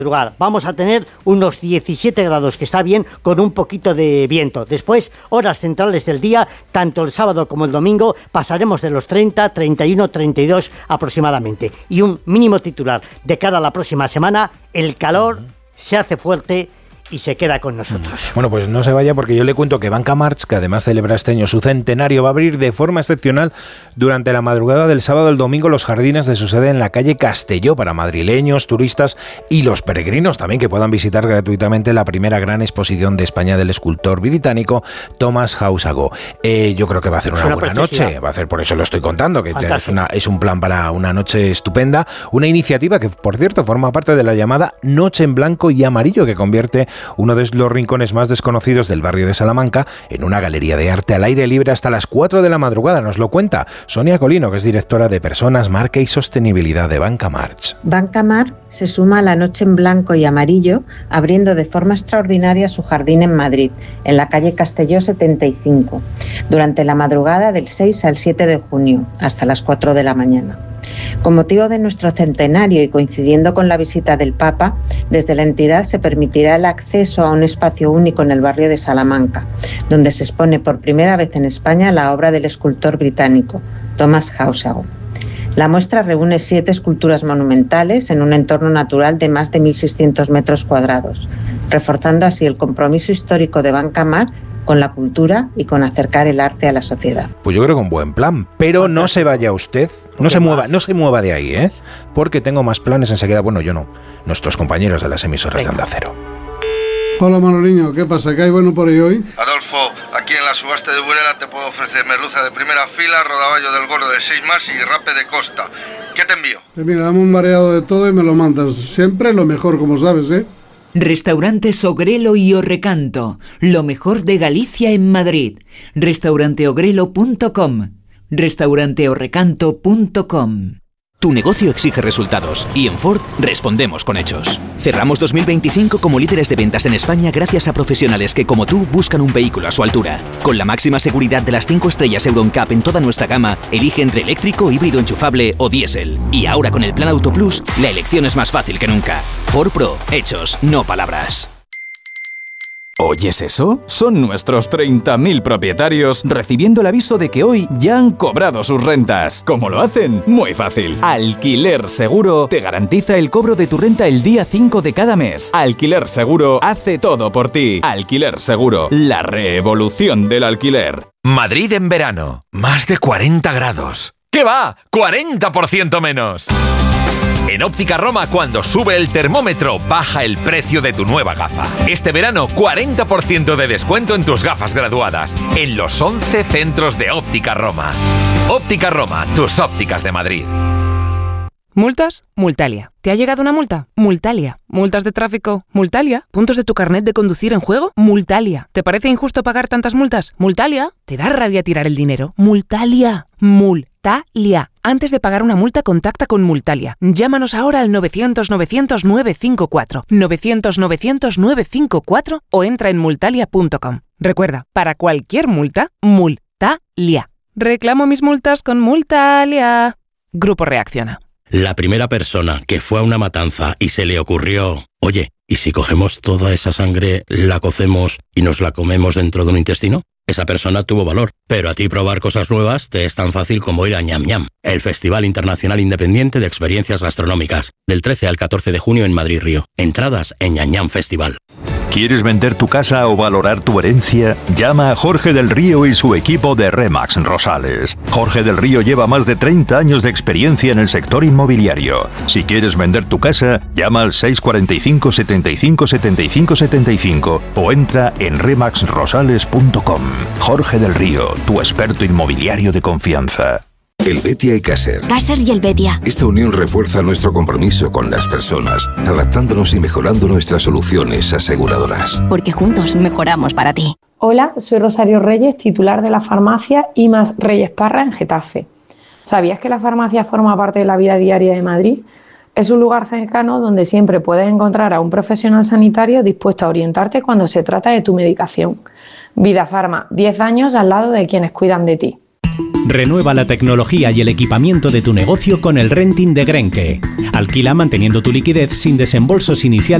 Vamos a tener unos 17 grados, que está bien, con un poquito de viento. Después, horas centrales del día, tanto el sábado como el domingo, pasaremos de los 30, 31, 32 aproximadamente. Y un mínimo titular de cara a la próxima semana: el calor se hace fuerte y se queda con nosotros. Bueno, pues no se vaya, porque yo le cuento que Banca March, que además celebra este año su centenario, va a abrir de forma excepcional durante la madrugada del sábado al domingo los jardines de su sede en la calle Castelló para madrileños, turistas y los peregrinos también, que puedan visitar gratuitamente la primera gran exposición de España del escultor británico Thomas Hausago. Yo creo que va a hacer una buena noche, va a hacer, por eso lo estoy contando, que es un plan para una noche estupenda, una iniciativa que, por cierto, forma parte de la llamada Noche en Blanco y Amarillo, que convierte uno de los rincones más desconocidos del barrio de Salamanca en una galería de arte al aire libre hasta las 4 de la madrugada. Nos lo cuenta Sonia Colino, que es directora de Personas, Marca y Sostenibilidad de Banca March. Banca March se suma a la Noche en Blanco y Amarillo, abriendo de forma extraordinaria su jardín en Madrid, en la calle Castelló 75, durante la madrugada del 6 al 7 de junio, hasta las 4 de la mañana. Con motivo de nuestro centenario y coincidiendo con la visita del Papa, desde la entidad se permitirá el acceso a un espacio único en el barrio de Salamanca, donde se expone por primera vez en España la obra del escultor británico Thomas Hausago. La muestra reúne 7 esculturas monumentales en un entorno natural de más de 1.600 metros cuadrados, reforzando así el compromiso histórico de Banca March con la cultura y con acercar el arte a la sociedad. Pues yo creo que un buen plan, pero no se vaya usted, no se mueva de ahí, porque tengo más planes enseguida. Bueno, yo no, nuestros compañeros de las emisoras de Onda Cero. Hola Manoliño, ¿qué pasa? ¿Qué hay bueno por ahí hoy? Adolfo, aquí en la subasta de Burela te puedo ofrecer merluza de primera fila, rodaballo del gordo de 6 más y rape de costa. ¿Qué te envío? Mira, dame un mareado de todo y me lo mandas. Siempre lo mejor, como sabes, Restaurantes Ogrelo y Orrecanto, lo mejor de Galicia en Madrid. Restauranteogrelo.com, restauranteorrecanto.com. Tu negocio exige resultados y en Ford respondemos con hechos. Cerramos 2025 como líderes de ventas en España gracias a profesionales que, como tú, buscan un vehículo a su altura. Con la máxima seguridad de las 5 estrellas Euro NCAP en toda nuestra gama, elige entre eléctrico, híbrido enchufable o diésel. Y ahora con el Plan Auto Plus, la elección es más fácil que nunca. Ford Pro, hechos, no palabras. ¿Oyes eso? Son nuestros 30.000 propietarios recibiendo el aviso de que hoy ya han cobrado sus rentas. ¿Cómo lo hacen? Muy fácil. Alquiler Seguro te garantiza el cobro de tu renta el día 5 de cada mes. Alquiler Seguro hace todo por ti. Alquiler Seguro, la revolución del alquiler. Madrid en verano, más de 40 grados. ¿Qué va? ¡40% menos! En Óptica Roma, cuando sube el termómetro, baja el precio de tu nueva gafa. Este verano, 40% de descuento en tus gafas graduadas, en los 11 centros de Óptica Roma. Óptica Roma, tus ópticas de Madrid. ¿Multas? Multalia. ¿Te ha llegado una multa? Multalia. ¿Multas de tráfico? Multalia. ¿Puntos de tu carnet de conducir en juego? Multalia. ¿Te parece injusto pagar tantas multas? Multalia. ¿Te da rabia tirar el dinero? Multalia. Multalia. Antes de pagar una multa, contacta con Multalia. Llámanos ahora al 900-900-954, 900-900-954 o entra en multalia.com. Recuerda, para cualquier multa, Multalia. Reclamo mis multas con Multalia. Grupo Reacciona. La primera persona que fue a una matanza y se le ocurrió, oye, ¿y si cogemos toda esa sangre, la cocemos y nos la comemos dentro de un intestino? Esa persona tuvo valor, pero a ti probar cosas nuevas te es tan fácil como ir a Ñam Ñam, el Festival Internacional Independiente de Experiencias Gastronómicas, del 13 al 14 de junio en Madrid Río. Entradas en Ñam Ñam Festival. ¿Quieres vender tu casa o valorar tu herencia? Llama a Jorge del Río y su equipo de RE/MAX Rosales. Jorge del Río lleva más de 30 años de experiencia en el sector inmobiliario. Si quieres vender tu casa, llama al 645 75 75 75 o entra en remaxrosales.com. Jorge del Río, tu experto inmobiliario de confianza. El Betia y Caser. Caser y el Betia. Esta unión refuerza nuestro compromiso con las personas, adaptándonos y mejorando nuestras soluciones aseguradoras. Porque juntos mejoramos para ti. Hola, soy Rosario Reyes, titular de la farmacia IMAS Reyes Parra en Getafe. ¿Sabías que la farmacia forma parte de la vida diaria de Madrid? Es un lugar cercano donde siempre puedes encontrar a un profesional sanitario dispuesto a orientarte cuando se trata de tu medicación. Vida Farma, 10 años al lado de quienes cuidan de ti. Renueva la tecnología y el equipamiento de tu negocio con el renting de Grenke. Alquila manteniendo tu liquidez sin desembolsos iniciales